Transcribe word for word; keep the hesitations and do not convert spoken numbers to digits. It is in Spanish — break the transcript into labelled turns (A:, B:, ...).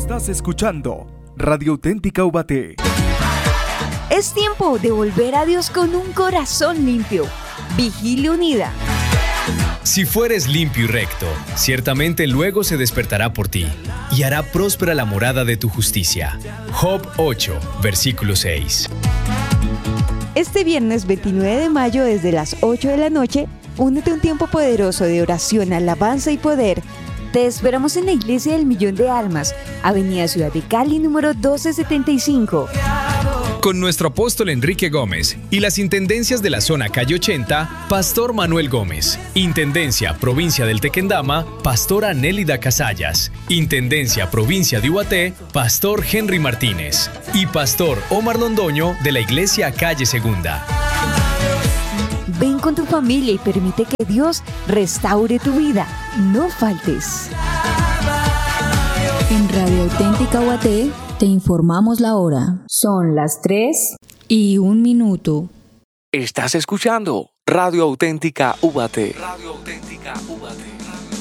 A: Estás escuchando Radio Auténtica Ubaté.
B: Es tiempo de volver a Dios con un corazón limpio. Vigilia Unida.
C: Si fueres limpio y recto, ciertamente luego se despertará por ti y hará próspera la morada de tu justicia. Job ocho, versículo seis.
B: Este viernes veintinueve de mayo desde las ocho de la noche, únete a un tiempo poderoso de oración, alabanza y poder. Te esperamos en la Iglesia del Millón de Almas, Avenida Ciudad de Cali, número doce setenta y cinco.
C: Con nuestro apóstol Enrique Gómez y las intendencias de la zona calle ochenta, Pastor Manuel Gómez. Intendencia Provincia del Tequendama, Pastora Nélida Casallas. Intendencia Provincia de Ubaté, Pastor Henry Martínez. Y Pastor Omar Londoño de la Iglesia Calle Segunda.
B: Ven con tu familia y permite que Dios restaure tu vida. No faltes.
D: En Radio Auténtica Ubaté te informamos la hora. Son las tres y un minuto.
E: Estás escuchando Radio Auténtica Ubaté. Radio Auténtica Ubaté.